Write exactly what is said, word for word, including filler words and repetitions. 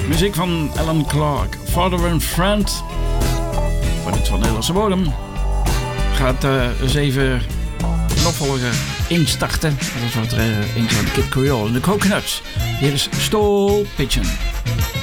Muziek van Alan Clark, Father and Friend. Van het van Nederlandse bodem. Gaat uh, eens even een opvolger instarten. Dat is wat uh, eentje van de Kid Creole en de Coconuts. Hier is Stool Pigeon.